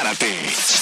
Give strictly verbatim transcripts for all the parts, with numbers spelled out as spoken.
Párate.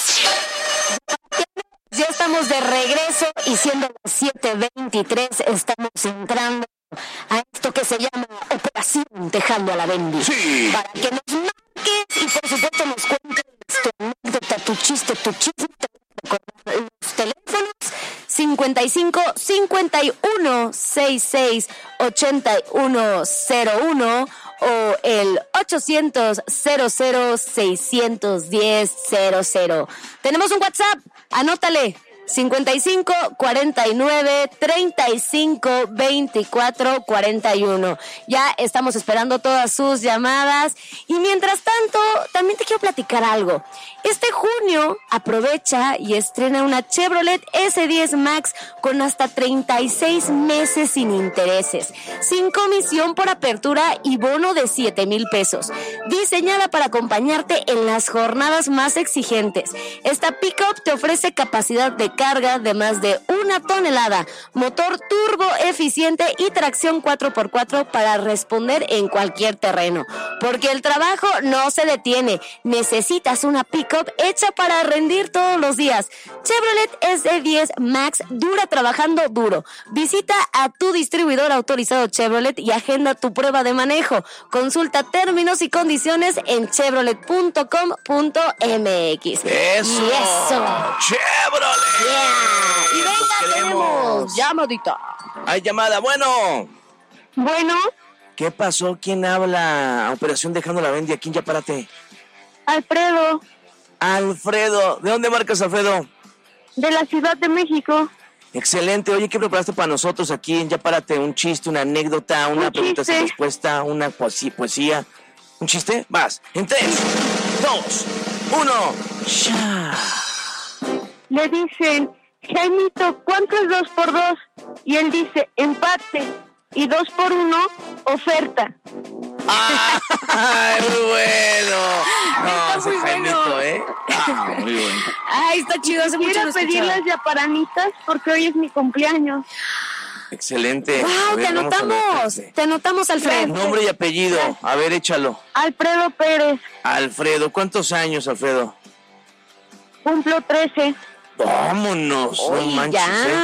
Ya estamos de regreso y siendo las siete veintitrés estamos entrando a esto que se llama Operación Dejando a la Bendy. Sí. Para que nos marques y por supuesto nos cuentes tu anécdota, tu chiste, tu chisme con los teléfonos cincuenta y cinco, cincuenta y uno, sesenta y seis, ochenta y uno cero uno o el ochocientos, cero cero, seiscientos diez, cero cero. Tenemos un WhatsApp, anótale. cincuenta y cinco, cuarenta y nueve, treinta y cinco, veinticuatro, cuarenta y uno. Ya estamos esperando todas sus llamadas. Y mientras tanto, también te quiero platicar algo. Este junio aprovecha y estrena una Chevrolet ese diez Max con hasta treinta y seis meses sin intereses, sin comisión por apertura y bono de siete mil pesos. Diseñada para acompañarte en las jornadas más exigentes. Esta pickup te ofrece capacidad de carga de más de una tonelada, motor turbo eficiente y tracción cuatro por cuatro para responder en cualquier terreno. Porque el trabajo no se detiene. Necesitas una pickup hecha para rendir todos los días. Chevrolet ese diez Max dura trabajando duro. Visita a tu distribuidor autorizado Chevrolet y agenda tu prueba de manejo. Consulta términos y condiciones en chevrolet punto com punto m x. ¡Eso! Y eso. ¡Chevrolet! Yeah. Y venga, tenemos llamadita. Hay llamada, bueno. Bueno, ¿Qué pasó? ¿Quién habla? Operación Dejando la Bendy, aquí en Ya Párate. Alfredo, Alfredo, ¿de dónde marcas, Alfredo? de la Ciudad de México. Excelente, oye, ¿qué preparaste para nosotros aquí en Ya Párate? ¿Un chiste, una anécdota, una Un pregunta sin chiste. respuesta, una poesía, poesía? ¿Un chiste? Vas, en tres, dos, uno, ya. Le dicen, Jaimito, ¿cuánto es dos por dos? Y él dice, empate. Y dos por uno, oferta. ¡Ay, muy bueno! No, Está ese muy Jaimito, bueno. ¿eh? Ah, muy bueno. Ay, está chido, hace mucho Quiero no pedir escuchaba. las yaparanitas porque hoy es mi cumpleaños. Excelente. A Wow, ver, te vamos a anotamos, anotarte. te anotamos, Alfredo. Nombre y apellido. A ver, échalo. Alfredo Pérez, Alfredo, ¿cuántos años, Alfredo? cumplo trece. Vámonos, no Oye, manches, ya. ¿eh?